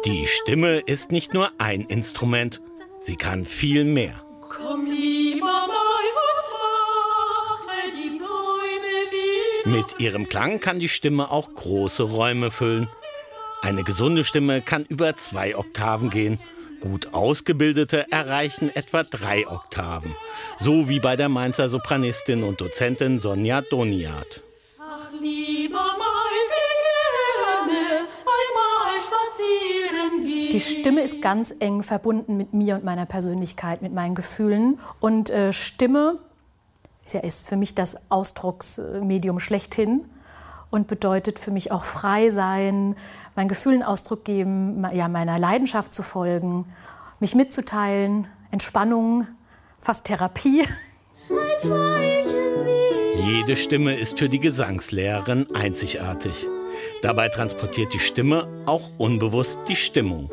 Die Stimme ist nicht nur ein Instrument, sie kann viel mehr. Komm lieber Mai und mache die Bäume wieder. Mit ihrem Klang kann die Stimme auch große Räume füllen. Eine gesunde Stimme kann über 2 Oktaven gehen. Gut ausgebildete erreichen etwa 3 Oktaven. So wie bei der Mainzer Sopranistin und Dozentin Sonja Doniat. Ach lieber Mai, wie gerne einmal spazieren gehen. Die Stimme ist ganz eng verbunden mit mir und meiner Persönlichkeit, mit meinen Gefühlen. Und Stimme ist für mich das Ausdrucksmedium schlechthin und bedeutet für mich auch frei sein, meinen Gefühlen Ausdruck geben, ja, meiner Leidenschaft zu folgen, mich mitzuteilen, Entspannung, fast Therapie. Jede Stimme ist für die Gesangslehrerin einzigartig. Dabei transportiert die Stimme auch unbewusst die Stimmung.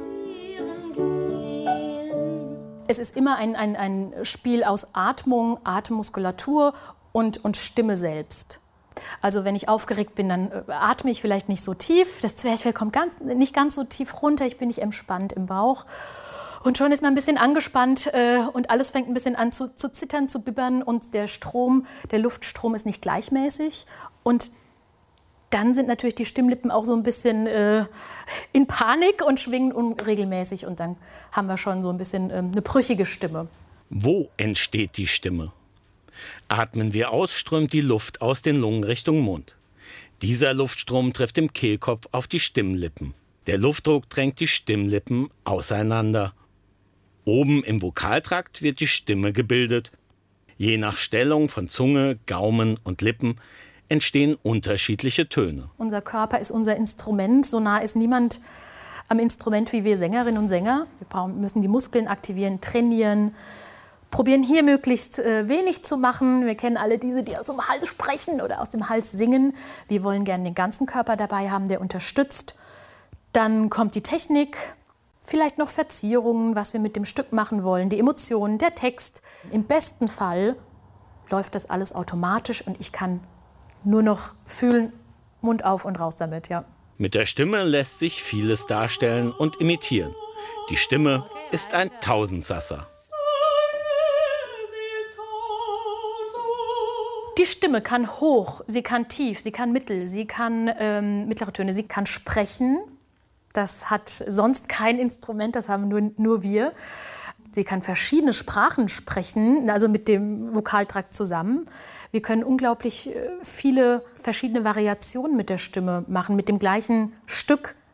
Es ist immer ein Spiel aus Atmung, Atemmuskulatur und Stimme selbst. Also wenn ich aufgeregt bin, dann atme ich vielleicht nicht so tief. Das Zwerchfell kommt nicht ganz so tief runter. Ich bin nicht entspannt im Bauch. Und schon ist man ein bisschen angespannt und alles fängt ein bisschen an zu zittern, zu bibbern. Und der Luftstrom ist nicht gleichmäßig. Und dann sind natürlich die Stimmlippen auch so ein bisschen in Panik und schwingen unregelmäßig. Und dann haben wir schon so ein bisschen eine brüchige Stimme. Wo entsteht die Stimme? Atmen wir aus, strömt die Luft aus den Lungen Richtung Mund. Dieser Luftstrom trifft im Kehlkopf auf die Stimmlippen. Der Luftdruck drängt die Stimmlippen auseinander. Oben im Vokaltrakt wird die Stimme gebildet. Je nach Stellung von Zunge, Gaumen und Lippen entstehen unterschiedliche Töne. Unser Körper ist unser Instrument. So nah ist niemand am Instrument wie wir Sängerinnen und Sänger. Wir müssen die Muskeln aktivieren, trainieren. Probieren hier möglichst wenig zu machen. Wir kennen alle diese, die aus dem Hals sprechen oder aus dem Hals singen. Wir wollen gerne den ganzen Körper dabei haben, der unterstützt. Dann kommt die Technik, vielleicht noch Verzierungen, was wir mit dem Stück machen wollen, die Emotionen, der Text. Im besten Fall läuft das alles automatisch und ich kann nur noch fühlen, Mund auf und raus damit, ja. Mit der Stimme lässt sich vieles darstellen und imitieren. Die Stimme ist ein Tausendsasser. Die Stimme kann hoch, sie kann tief, sie kann mittel, sie kann mittlere Töne, sie kann sprechen. Das hat sonst kein Instrument, das haben nur wir. Sie kann verschiedene Sprachen sprechen, also mit dem Vokaltrakt zusammen. Wir können unglaublich viele verschiedene Variationen mit der Stimme machen, mit dem gleichen Stück.